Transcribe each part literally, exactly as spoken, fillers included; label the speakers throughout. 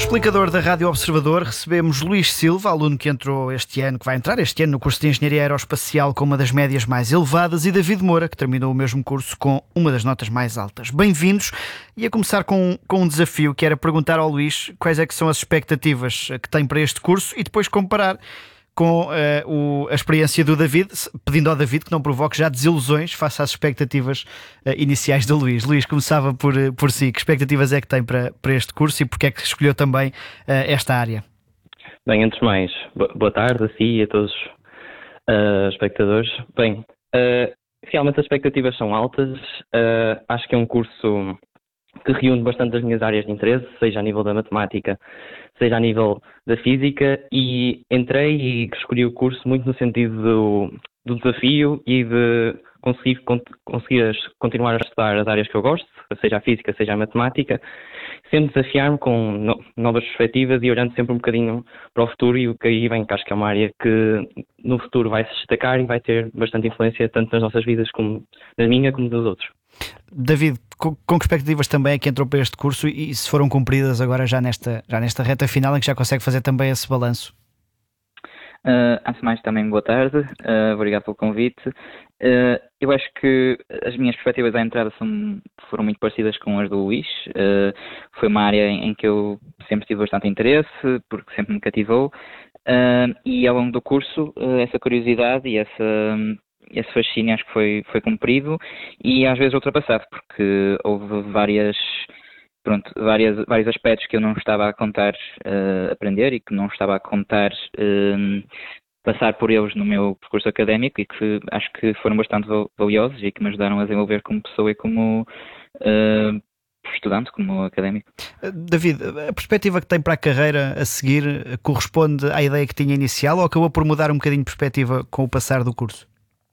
Speaker 1: Explicador da Rádio Observador, recebemos Luís Silva, aluno que entrou este ano, que vai entrar este ano no curso de Engenharia Aeroespacial com uma das médias mais elevadas, e David Moura, que terminou o mesmo curso com uma das notas mais altas. Bem-vindos. E a começar com, com um desafio, que era perguntar ao Luís quais é que são as expectativas que tem para este curso e depois comparar com uh, o, a experiência do David, pedindo ao David que não provoque já desilusões face às expectativas uh, iniciais do Luís. Luís, começava por, por si. Que expectativas é que tem para, para este curso e porque é que escolheu também uh, esta área?
Speaker 2: Bem, antes de mais, boa tarde a si e a todos os uh, espectadores. Bem, uh, realmente as expectativas são altas. Uh, acho que é um curso que reúne bastante as minhas áreas de interesse, seja a nível da matemática, seja a nível da física, e entrei e escolhi o curso muito no sentido do, do desafio e de conseguir, conseguir continuar a estudar as áreas que eu gosto, seja a física, seja a matemática, sempre desafiar-me com no, novas perspectivas e olhando sempre um bocadinho para o futuro, e o que aí vem, que acho que é uma área que no futuro vai se destacar e vai ter bastante influência tanto nas nossas vidas como na minha como dos outros.
Speaker 1: David, com, com que expectativas também é que entrou para este curso e, e se foram cumpridas agora já nesta, já nesta reta final em que já consegue fazer também esse balanço?
Speaker 3: Uh, antes de mais, também boa tarde, uh, obrigado pelo convite. Uh, eu acho que as minhas perspectivas à entrada são, foram muito parecidas com as do Luís. Uh, foi uma área em, em que eu sempre tive bastante interesse, porque sempre me cativou, uh, e ao longo do curso uh, essa curiosidade e essa... esse fascínio acho que foi, foi cumprido e às vezes ultrapassado, porque houve várias, pronto, várias, vários aspectos que eu não estava a contar uh, aprender e que não estava a contar uh, passar por eles no meu percurso académico, e que acho que foram bastante valiosos e que me ajudaram a desenvolver como pessoa e como uh, estudante, como académico.
Speaker 1: David, a perspectiva que tem para a carreira a seguir corresponde à ideia que tinha inicial ou acabou por mudar um bocadinho de perspectiva com o passar do curso?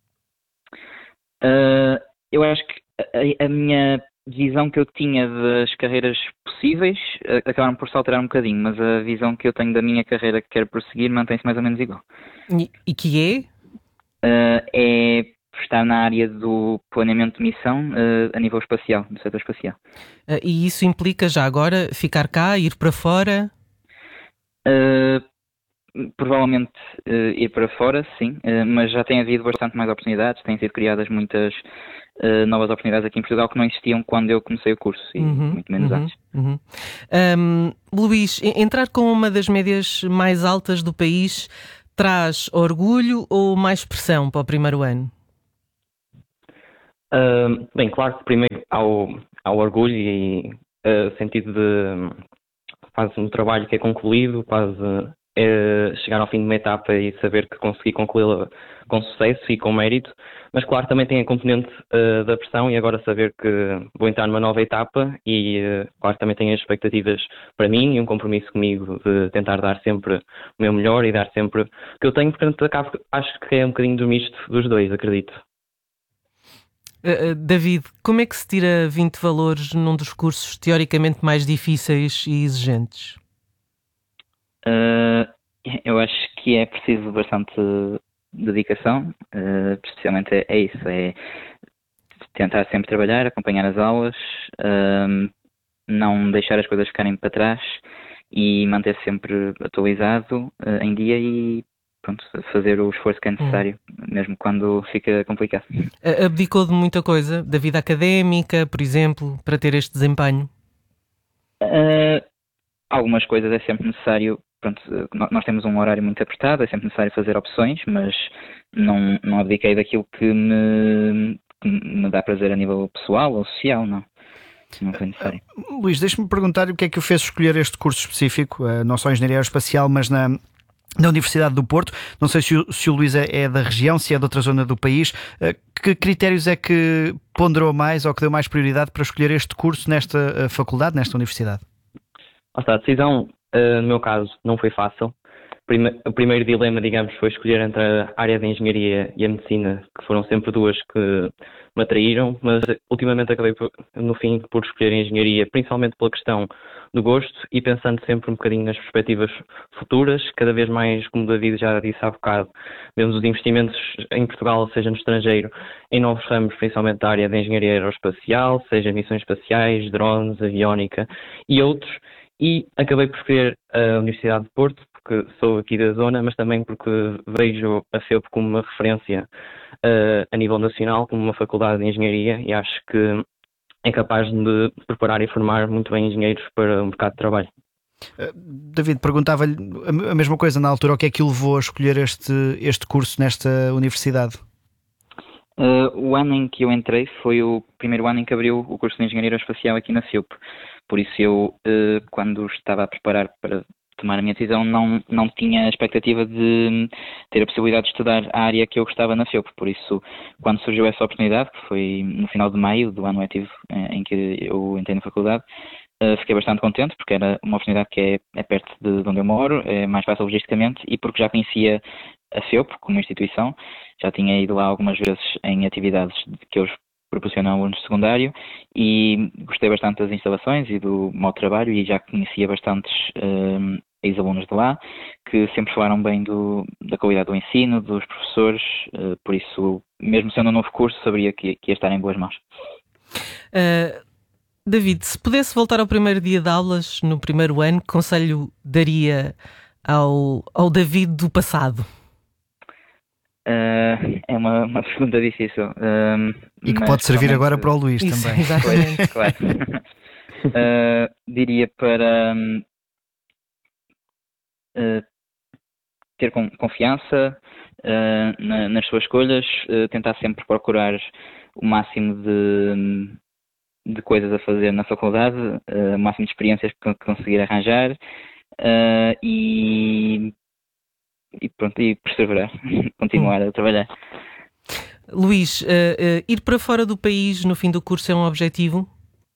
Speaker 3: Uh, eu acho que a, a minha visão que eu tinha das carreiras possíveis uh, acabaram por se alterar um bocadinho, mas a visão que eu tenho da minha carreira que quero prosseguir mantém-se mais ou menos igual.
Speaker 4: E, e que
Speaker 3: é? Uh, é estar na área do planeamento de missão uh, a nível espacial, do setor espacial.
Speaker 4: Uh, e isso implica já agora ficar cá, ir para fora?
Speaker 3: Uh, Provavelmente uh, ir para fora, sim, uh, mas já tem havido bastante mais oportunidades, têm sido criadas muitas uh, novas oportunidades aqui em Portugal que não existiam quando eu comecei o curso, e
Speaker 4: uhum,
Speaker 3: muito menos
Speaker 4: uhum,
Speaker 3: antes.
Speaker 4: Uhum. Um, Luís, entrar com uma das médias mais altas do país traz orgulho ou mais pressão para o primeiro ano?
Speaker 2: Uh, bem, claro que primeiro há o, há o orgulho e uh, sentido de faz um trabalho que é concluído, quase é chegar ao fim de uma etapa e saber que consegui concluí-la com sucesso e com mérito, mas claro também tem a componente uh, da pressão, e agora saber que vou entrar numa nova etapa e uh, claro também tenho as expectativas para mim e um compromisso comigo de tentar dar sempre o meu melhor e dar sempre o que eu tenho, portanto acabo, acho que é um bocadinho do misto dos dois, acredito.
Speaker 4: Uh, uh, David, como é que se tira vinte valores num dos cursos teoricamente mais difíceis e exigentes?
Speaker 3: Uh, eu acho que é preciso bastante dedicação, uh, especialmente é, é isso, é tentar sempre trabalhar, acompanhar as aulas, uh, não deixar as coisas ficarem para trás e manter sempre atualizado, uh, em dia, e pronto, fazer o esforço que é necessário, hum. mesmo quando fica complicado.
Speaker 4: Abdicou de muita coisa, da vida académica, por exemplo, para ter este desempenho?
Speaker 3: Uh, algumas coisas é sempre necessário. Pronto, nós temos um horário muito apertado, é sempre necessário fazer opções, mas não, não abdiquei daquilo que me, que me dá prazer a nível pessoal ou social, não. Não foi necessário.
Speaker 1: Uh, Luís, deixa-me perguntar o que é que o fez escolher este curso específico, uh, não só Engenharia Aeroespacial, mas na, na Universidade do Porto. Não sei se o, se o Luís é, é da região, se é de outra zona do país. Uh, que critérios é que ponderou mais ou que deu mais prioridade para escolher este curso nesta uh, faculdade, nesta universidade?
Speaker 2: Ah, está, a decisão, uh, no meu caso, não foi fácil. Prime- o primeiro dilema, digamos, foi escolher entre a área de engenharia e a medicina, que foram sempre duas que me atraíram, mas ultimamente acabei, por, no fim, por escolher a engenharia, principalmente pela questão do gosto e pensando sempre um bocadinho nas perspectivas futuras. Cada vez mais, como o David já disse há bocado, vemos os investimentos em Portugal, seja no estrangeiro, em novos ramos, principalmente da área de engenharia aeroespacial, seja missões espaciais, drones, aviónica e outros. e acabei por escolher a Universidade de Porto, porque sou aqui da zona, mas também porque vejo a FEUP como uma referência uh, a nível nacional, como uma faculdade de engenharia, e acho que é capaz de preparar e formar muito bem engenheiros para o mercado de trabalho.
Speaker 1: Uh, David, perguntava-lhe a mesma coisa na altura, o que é que o levou a escolher este, este curso nesta universidade?
Speaker 3: Uh, o ano em que eu entrei foi o primeiro ano em que abriu o curso de Engenharia Aeroespacial aqui na FEUP. Por isso eu, uh, quando estava a preparar para tomar a minha decisão, não, não tinha a expectativa de ter a possibilidade de estudar a área que eu gostava na FEUP. Por isso, quando surgiu essa oportunidade, que foi no final de maio do ano letivo em que eu entrei na faculdade, uh, fiquei bastante contente, porque era uma oportunidade que é, é perto de onde eu moro, é mais fácil logisticamente, e porque já conhecia a FEUP como instituição, já tinha ido lá algumas vezes em atividades que eles proporcionam ao alunos de secundário e gostei bastante das instalações e do modo de trabalho e já conhecia bastantes um, ex-alunos de lá que sempre falaram bem do, da qualidade do ensino, dos professores, uh, por isso, mesmo sendo um novo curso, sabia que, que ia estar em boas mãos.
Speaker 4: Uh, David, se pudesse voltar ao primeiro dia de aulas no primeiro ano, que conselho daria ao, ao David do passado?
Speaker 3: Uh, é uma, uma pergunta difícil. Uh,
Speaker 1: e que pode servir agora para o Luís
Speaker 4: Isso,
Speaker 1: também.
Speaker 3: Exatamente. Claro. uh, diria para uh, ter confiança uh, na, nas suas escolhas, uh, tentar sempre procurar o máximo de, de coisas a fazer na faculdade, uh, o máximo de experiências que conseguir arranjar uh, e E pronto, e perseverar, continuar a trabalhar.
Speaker 4: Luís, uh, uh, ir para fora do país no fim do curso é um objetivo?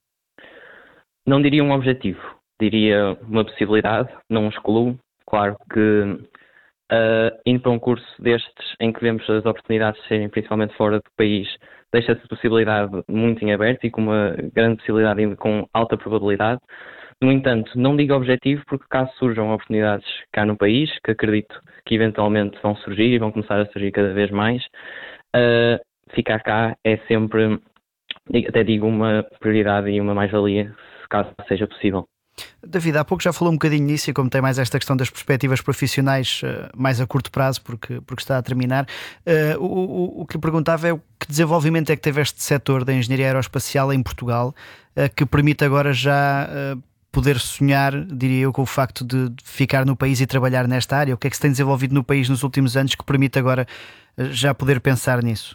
Speaker 2: Não diria um objetivo, diria uma possibilidade, não excluo. Claro que uh, indo para um curso destes em que vemos as oportunidades serem principalmente fora do país, deixa-se a possibilidade muito em aberto e com uma grande possibilidade e com alta probabilidade. No entanto, não digo objetivo porque caso surjam oportunidades cá no país, que acredito que eventualmente vão surgir e vão começar a surgir cada vez mais, uh, ficar cá é sempre, até digo, uma prioridade e uma mais-valia, caso seja possível.
Speaker 1: David, há pouco já falou um bocadinho nisso e como tem mais esta questão das perspectivas profissionais uh, mais a curto prazo, porque, porque está a terminar, uh, o, o, o que lhe perguntava é que desenvolvimento é que teve este setor da engenharia aeroespacial em Portugal, uh, que permite agora já uh, poder sonhar, diria eu, com o facto de ficar no país e trabalhar nesta área? O que é que se tem desenvolvido no país nos últimos anos que permite agora uh, já poder pensar nisso?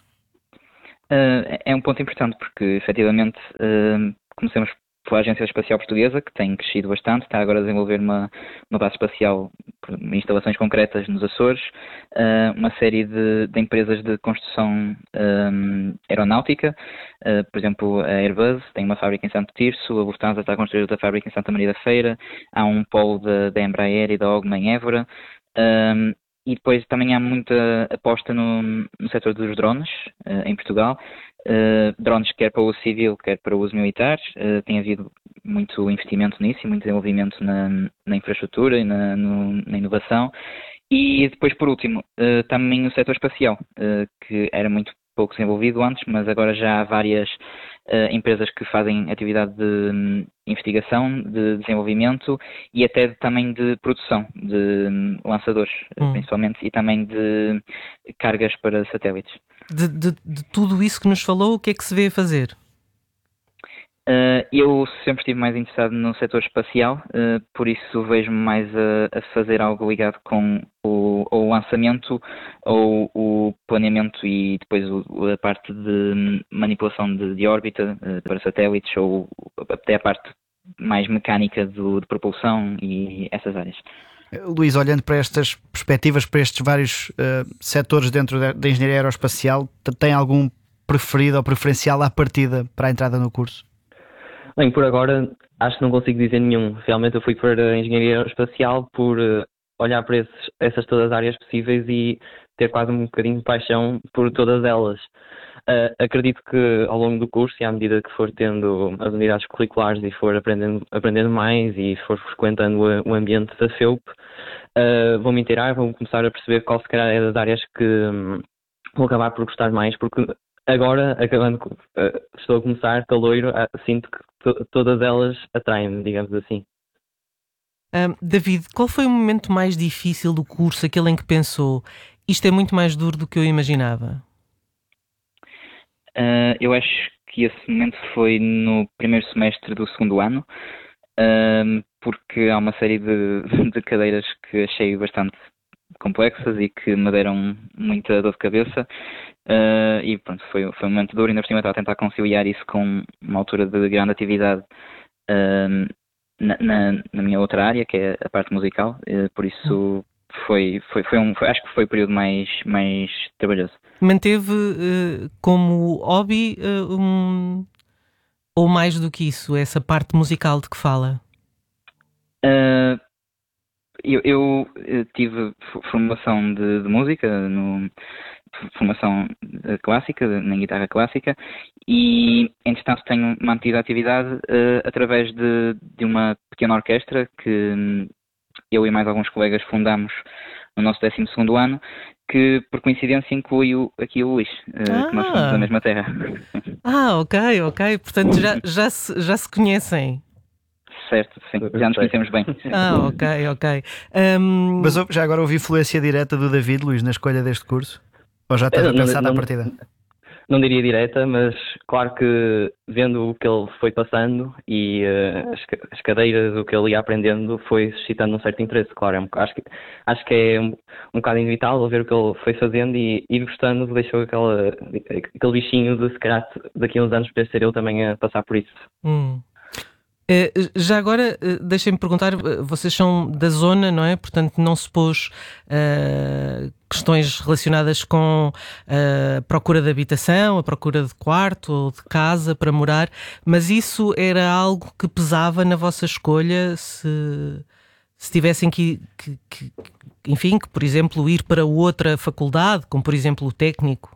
Speaker 3: Uh, é um ponto importante porque, efetivamente, uh, começamos pela Agência Espacial Portuguesa, que tem crescido bastante, está agora a desenvolver uma, uma base espacial, instalações concretas nos Açores, uh, uma série de, de empresas de construção um, aeronáutica, uh, por exemplo, a Airbus tem uma fábrica em Santo Tirso, a Lufthansa está a construir outra fábrica em Santa Maria da Feira, há um polo da, da Embraer e da Ogma em Évora, um, e depois também há muita aposta no, no setor dos drones uh, em Portugal. Uh, drones quer para o uso civil, quer para o uso militar. Uh, tem havido muito investimento nisso e muito desenvolvimento na, na infraestrutura e na, no, na inovação. E depois, por último, uh, também o setor espacial, uh, que era muito pouco desenvolvido antes, mas agora já há várias uh, empresas que fazem atividade de um, investigação, de desenvolvimento e até de, também de produção de um, lançadores, hum. principalmente, e também de cargas para satélites.
Speaker 4: De, de, de tudo isso que nos falou, o que é que se vê a fazer?
Speaker 3: Uh, eu sempre estive mais interessado no setor espacial, uh, por isso vejo-me mais a, a fazer algo ligado com o, o lançamento ou o planeamento e depois o, a parte de manipulação de, de órbita uh, para satélites ou até a parte mais mecânica do, de propulsão e essas áreas.
Speaker 1: Luís, olhando para estas perspectivas, para estes vários uh, setores dentro da, da engenharia aeroespacial, tem algum preferido ou preferencial à partida para a entrada no curso?
Speaker 2: Bem, por agora acho que não consigo dizer nenhum. Realmente eu fui para a engenharia aeroespacial por uh, olhar para esses, essas todas as áreas possíveis e ter quase um bocadinho de paixão por todas elas. Uh, acredito que ao longo do curso e à medida que for tendo as unidades curriculares e for aprendendo, aprendendo mais e for frequentando o, o ambiente da FEUP, uh, vou me inteirar, vou começar a perceber qual se calhar é das áreas que um, vou acabar por gostar mais, porque agora, acabando, uh, estou a começar caloiro, uh, sinto que to- todas elas atraem-me, digamos assim.
Speaker 4: Um, David, qual foi o momento mais difícil do curso, aquele em que pensou isto é muito mais duro do que eu imaginava?
Speaker 3: Uh, eu acho que esse momento foi no primeiro semestre do segundo ano, um, porque há uma série de, de cadeiras que achei bastante complexas e que me deram muita dor de cabeça. Uh, e pronto, foi, foi um momento duro, ainda por cima estava a tentar conciliar isso com uma altura de grande atividade uh, na, na, na minha outra área, que é a parte musical, uh, por isso foi, foi, foi um, foi, acho que foi o período mais, mais trabalhoso.
Speaker 4: Manteve uh, como hobby uh, um, ou mais do que isso, essa parte musical de que fala?
Speaker 3: Uh, eu, eu tive formação de, de música, no, formação clássica, na guitarra clássica, e entretanto tenho mantido a atividade uh, através de, de uma pequena orquestra que eu e mais alguns colegas fundamos no nosso décimo segundo ano, que por coincidência inclui o, aqui o Luís, uh,
Speaker 4: ah.
Speaker 3: que nós somos da mesma terra.
Speaker 4: Ah, ok, ok. Portanto já, já, se, já se conhecem.
Speaker 3: Certo, sim, já nos conhecemos bem.
Speaker 4: Ah, ok, ok. Um...
Speaker 1: Mas já agora houve influência direta do David, Luís, na escolha deste curso? Ou já estava pensado à partida?
Speaker 2: Não diria direta, mas claro que vendo o que ele foi passando e uh, as, as cadeiras, o que ele ia aprendendo, foi suscitando um certo interesse, claro. É um, acho, que, acho que é um, um bocado inevitável ver o que ele foi fazendo e ir gostando, deixou aquela, aquele bichinho de se calhar daqui a uns anos poder ser eu também a passar por isso.
Speaker 4: Hum. Uh, já agora, uh, deixem-me perguntar, uh, vocês são da zona, não é? Portanto, não se pôs uh, questões relacionadas com a procura de habitação, a procura de quarto ou de casa para morar, mas isso era algo que pesava na vossa escolha se, se tivessem que, que, que, enfim, que, por exemplo, ir para outra faculdade, como por exemplo o técnico?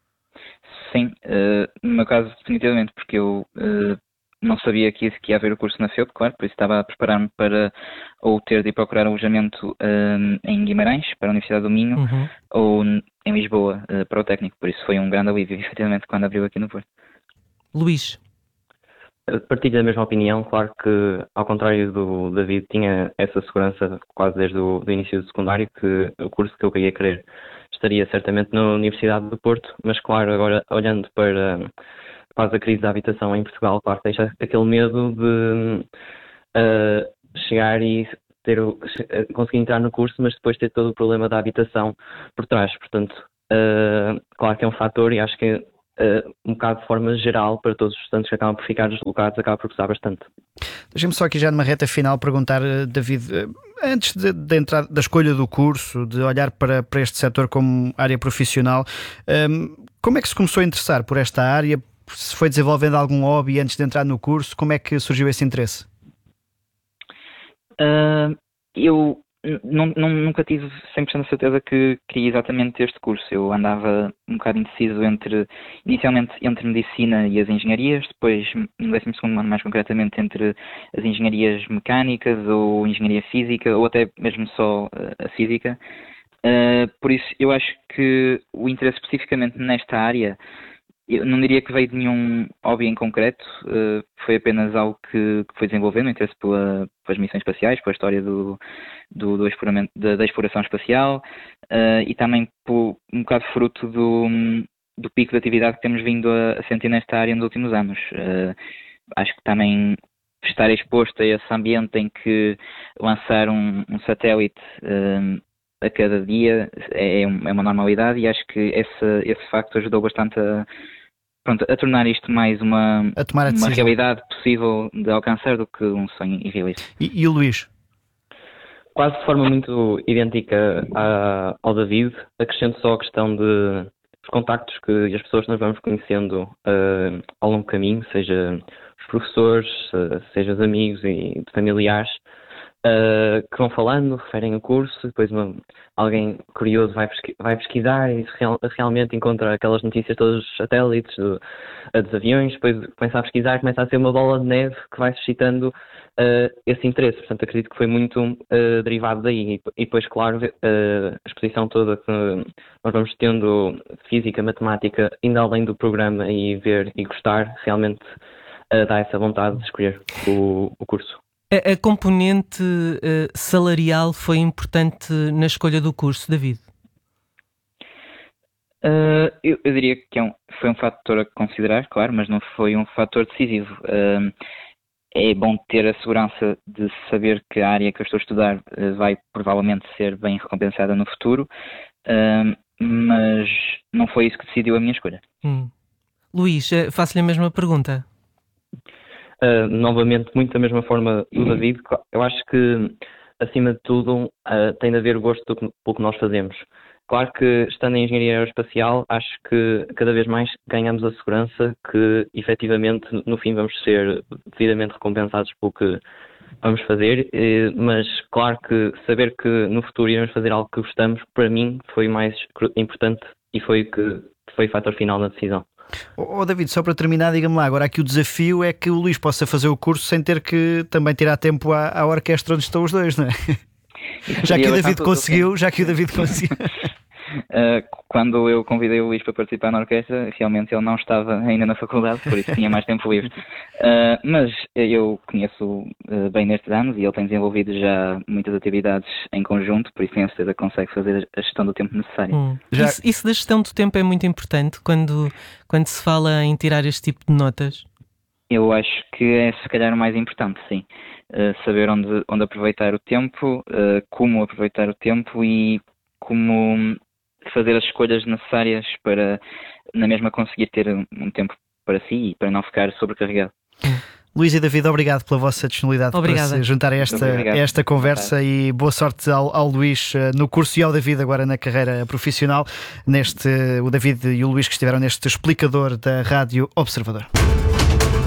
Speaker 3: Sim, uh, no meu caso definitivamente, porque eu... Uh, não sabia que, que ia haver o curso na F E U P, claro, por isso estava a preparar-me para ou ter de ir procurar alojamento um, em Guimarães, para a Universidade do Minho,
Speaker 4: uhum.
Speaker 3: ou em Lisboa, uh, para o técnico. Por isso foi um grande alívio, efetivamente, quando abriu aqui no Porto.
Speaker 4: Luís?
Speaker 2: Partilho da mesma opinião, claro que, ao contrário do David, tinha essa segurança quase desde o do início do secundário, que o curso que eu queria querer estaria certamente na Universidade do Porto, mas claro, agora olhando para... quase a crise da habitação em Portugal, claro, deixa aquele medo de uh, chegar e ter o, conseguir entrar no curso, mas depois ter todo o problema da habitação por trás. Portanto, uh, claro que é um fator e acho que uh, um bocado de forma geral para todos os estudantes que acabam por ficar deslocados, acaba por pesar bastante.
Speaker 1: Deixa-me só aqui já numa reta final perguntar, David, antes de, de entrar da escolha do curso, de olhar para, para este setor como área profissional, um, como é que se começou a interessar por esta área? Se foi desenvolvendo algum hobby antes de entrar no curso, como é que surgiu esse interesse?
Speaker 3: Uh, eu não, não, nunca tive cem por cento de certeza que queria exatamente este curso. Eu andava um bocado indeciso entre, inicialmente entre medicina e as engenharias, depois no décimo segundo ano mais concretamente entre as engenharias mecânicas ou engenharia física ou até mesmo só a física. Uh, por isso eu acho que o interesse especificamente nesta área, eu não diria que veio de nenhum hobby em concreto, uh, foi apenas algo que, que foi desenvolvendo, interesse pela, pelas missões espaciais, pela história do, do, do exploramento, da, da exploração espacial uh, e também por, um bocado fruto do, do pico de atividade que temos vindo a, a sentir nesta área nos últimos anos. Uh, acho que também estar exposto a esse ambiente em que lançar um, um satélite uh, a cada dia é, é uma normalidade e acho que esse, esse facto ajudou bastante a, pronto, a tornar isto mais uma, uma realidade possível de alcançar do que um sonho irrealista.
Speaker 1: E, e o Luís?
Speaker 2: Quase de forma muito idêntica a, ao David, acrescento só a questão de os contactos que as pessoas que nós vamos conhecendo uh, ao longo do caminho, seja os professores, uh, seja os amigos e familiares, Uh, que vão falando, referem o curso, depois uma, alguém curioso vai, pesqui, vai pesquisar e real, realmente encontra aquelas notícias todos os satélites do, dos aviões, depois começa a pesquisar, começa a ser uma bola de neve que vai suscitando uh, esse interesse. Portanto, acredito que foi muito uh, derivado daí. E, e depois, claro, uh, a exposição toda que nós vamos tendo, física, matemática, ainda além do programa, e ver e gostar, realmente uh, dá essa vontade de escolher o, o curso.
Speaker 4: A, a componente uh, salarial foi importante na escolha do curso, David?
Speaker 3: Uh, eu, eu diria que é um, foi um fator a considerar, claro, mas não foi um fator decisivo. Uh, é bom ter a segurança de saber que a área que eu estou a estudar uh, vai provavelmente ser bem recompensada no futuro, uh, mas não foi isso que decidiu a minha escolha.
Speaker 4: Hum. Luís, faço-lhe a mesma pergunta.
Speaker 2: Uh, novamente, muito da mesma forma do David, eu acho que, acima de tudo, uh, tem de haver gosto do que, pelo que nós fazemos. Claro que, estando em engenharia aeroespacial, acho que cada vez mais ganhamos a segurança que, efetivamente, no fim vamos ser devidamente recompensados pelo que vamos fazer, mas claro que saber que no futuro iremos fazer algo que gostamos, para mim, foi mais importante e foi o que foi o fator final na decisão.
Speaker 1: Oh, David, só para terminar, diga-me lá, agora aqui o desafio é que o Luís possa fazer o curso sem ter que também tirar tempo à, à orquestra onde estão os dois, não é? Já que o David conseguiu, já que o David conseguiu.
Speaker 3: Uh, quando eu convidei o Luís para participar na orquestra, realmente ele não estava ainda na faculdade, por isso tinha mais tempo livre. Uh, mas eu conheço uh, bem nestes anos e ele tem desenvolvido já muitas atividades em conjunto, por isso tenho certeza que consegue fazer a gestão do tempo necessário.
Speaker 4: Hum. Já... Isso, isso da gestão do tempo é muito importante quando, quando se fala em tirar este tipo de notas?
Speaker 3: Eu acho que é se calhar o mais importante, sim. Uh, saber onde, onde aproveitar o tempo, uh, como aproveitar o tempo e como fazer as escolhas necessárias para, na mesma, conseguir ter um tempo para si e para não ficar sobrecarregado.
Speaker 1: Luís e David, obrigado pela vossa disponibilidade. Obrigada. Para se juntar a esta, esta conversa e boa sorte ao, ao Luís no curso e ao David agora na carreira profissional. Neste, o David e o Luís que estiveram neste explicador da Rádio Observador.